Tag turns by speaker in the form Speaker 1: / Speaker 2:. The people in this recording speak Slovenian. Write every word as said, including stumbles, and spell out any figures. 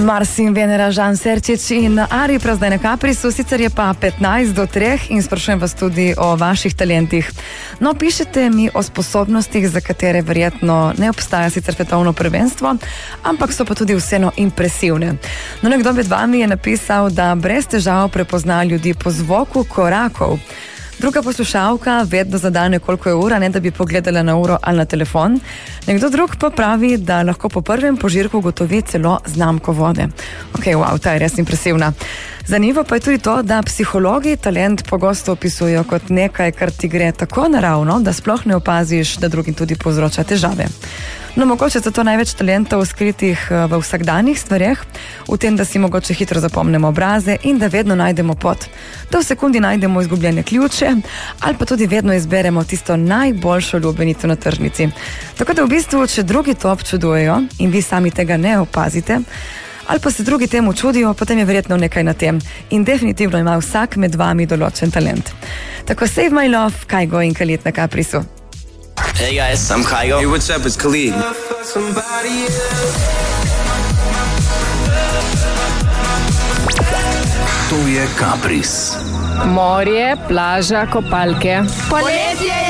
Speaker 1: Mars in Venera, Žan Serčič in Ari prazdaj na Kaprisu, sicer je pa petnajst do treh in sprašujem vas tudi o vaših talentih. No, pišete mi o sposobnostih, za katere verjetno ne obstaja sicer svetovno prvenstvo, ampak so pa tudi vseeno impresivne. No, nekdo med vami je napisal, da brez težav prepozna ljudi po zvoku korakov. Druga poslušalka vedno zadane, koliko je ura, ne da bi pogledala na uro ali na telefon. Nekdo drug pa pravi, da lahko po prvem požirku ugotovi celo znamko vode. Ok, wow, ta je res impresivna. Zanimivo pa je tudi to, da psihologi talent pogosto opisujejo kot nekaj, kar ti gre tako naravno, da sploh ne opaziš, da drugim tudi povzroča težave. No, mogoče so to največ talentov skritih v vsakdanjih stvareh, v tem, da si mogoče hitro zapomnimo obraze in da vedno najdemo pot. Da v sekundi najdemo izgubljene ključe ali pa tudi vedno izberemo tisto najboljšo lubenico na tržnici. Tako da v bistvu, če drugi to občudujejo in vi sami tega ne opazite, ali pa se drugi temu čudijo, potem je verjetno nekaj na tem. In definitivno ima vsak med vami določen talent. Tako Save My Love, Kygo in Khalid na Kaprisu.
Speaker 2: Hey guys, I'm Kygo.
Speaker 3: Hey, what's up? It's Khalid.
Speaker 4: To je Kapris.
Speaker 5: Morje, plaža, kopalke.
Speaker 6: Poletje!